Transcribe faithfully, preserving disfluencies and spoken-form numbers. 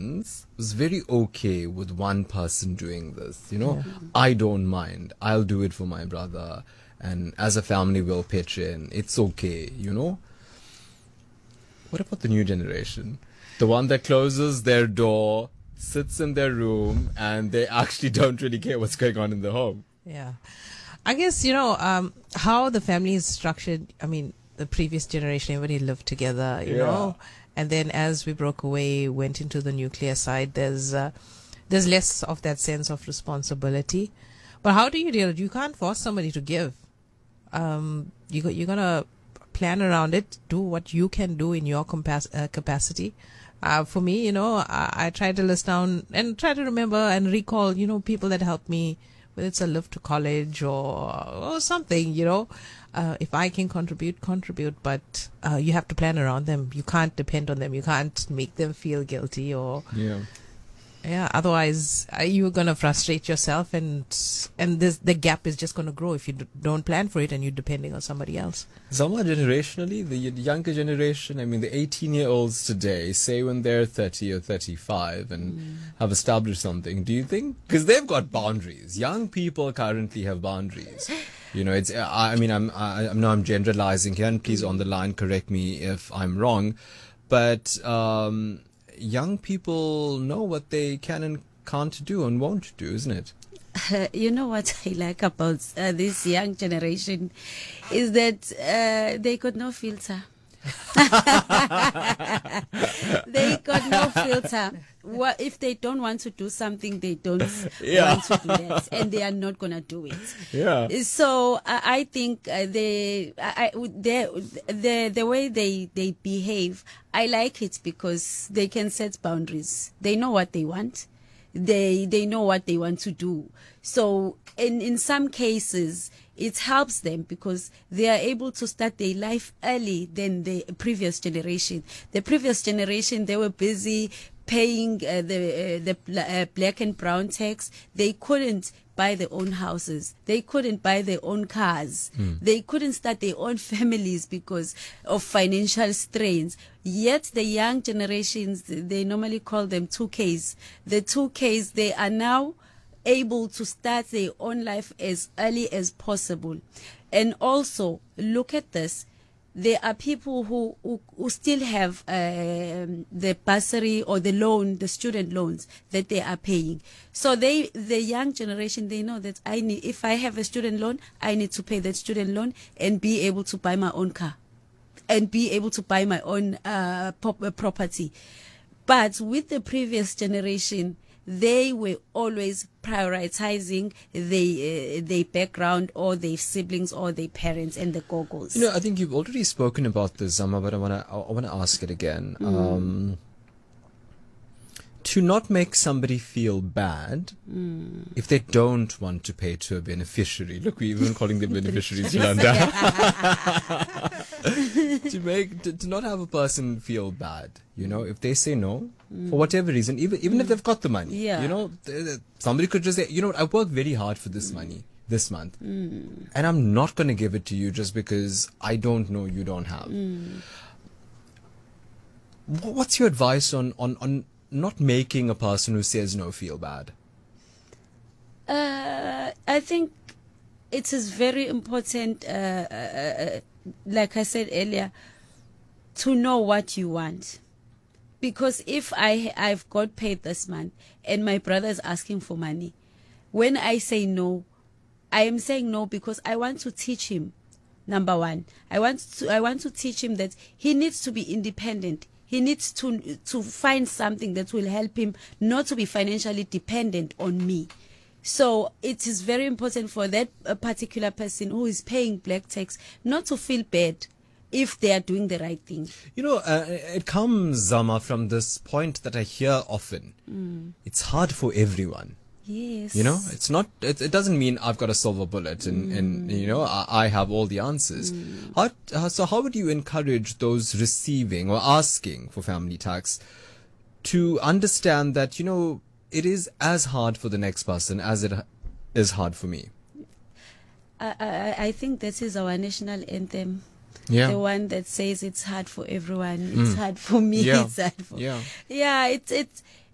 generations was very okay with one person doing this. You know, yeah. I don't mind. I'll do it for my brother. And as a family, we'll pitch in. It's okay, you know. What about the new generation? The one that closes their door, sits in their room, and they actually don't really care what's going on in the home. Yeah. I guess, you know, um, how the family is structured, I mean, the previous generation, everybody lived together, you yeah. know. And then as we broke away, went into the nuclear side, there's uh, there's less of that sense of responsibility. But how do you deal? You can't force somebody to give. Um, you go, you're going to plan around it, do what you can do in your compa- uh, capacity. Uh, for me, you know, I, I try to list down and try to remember and recall, you know, people that helped me, whether it's a lift to college or, or something, you know. Uh, if I can contribute, contribute, but uh, you have to plan around them. You can't depend on them. You can't make them feel guilty or... Yeah. Yeah, otherwise uh, you're going to frustrate yourself, and and this, the gap is just going to grow if you d- don't plan for it and you're depending on somebody else. Somewhat generationally, the younger generation, I mean the eighteen-year-olds today, say when they're thirty or thirty-five and mm. have established something, do you think, because they've got boundaries. Young people currently have boundaries. You know, it's, I mean, I'm, I, I know I'm generalizing here, and please on the line correct me if I'm wrong, but... Um, young people know what they can and can't do and won't do, isn't it? Uh, you know what I like about uh, this young generation is that uh, they got no filter. They got no filter. What if they don't want to do something? They don't yeah. want to do that, and they are not gonna do it. Yeah. So I, I think uh, they, I, the the the way they they behave, I like it because they can set boundaries. They know what they want. They they know what they want to do. So in in some cases, it helps them because they are able to start their life early than the previous generation. The previous generation, they were busy paying uh, the uh, the uh, black and brown tax. They couldn't buy their own houses. They couldn't buy their own cars. Mm. They couldn't start their own families because of financial strains. Yet the young generations, they normally call them two Ks. The two Ks, they are now able to start their own life as early as possible. And also, look at this. There are people who, who, who still have um, the bursary or the loan, the student loans that they are paying. So they, the young generation, they know that I need, if I have a student loan, I need to pay that student loan and be able to buy my own car and be able to buy my own uh, pop- property. But with the previous generation, they were always prioritizing their, uh, their background or their siblings or their parents and the goggles. You know, I think you've already spoken about this, Zama, but I want to I want to ask it again. Mm. Um, to not make somebody feel bad mm. if they don't want to pay to a beneficiary. Look, we're even calling them beneficiaries, Yolanda. to make to, to not have a person feel bad, you know, if they say no mm. for whatever reason, even even mm. if they've got the money, yeah. you know, th- somebody could just say, you know what, I worked very hard for this mm. money this month, mm. and I'm not going to give it to you just because I don't know you don't have. Mm. What's your advice on on on not making a person who says no feel bad? Uh, I think it is very important, uh, uh, like I said earlier, to know what you want. Because if I, I've got paid this month and my brother is asking for money, when I say no, I am saying no because I want to teach him, number one. I want to, I want to teach him that he needs to be independent. He needs to to find something that will help him not to be financially dependent on me. So it is very important for that particular person who is paying black tax not to feel bad if they are doing the right thing. You know, uh, it comes, Zama, from this point that I hear often. Mm. It's hard for everyone. Yes. You know, it's not, it, it doesn't mean I've got a silver bullet and, mm. and you know, I, I have all the answers. Mm. How, uh, so how would you encourage those receiving or asking for family tax to understand that, you know, it is as hard for the next person as it is hard for me? I, I, I think this is our national anthem. Yeah. The one that says it's hard for everyone. It's mm. hard for me. Yeah. It's hard for yeah. Yeah, it's, it's,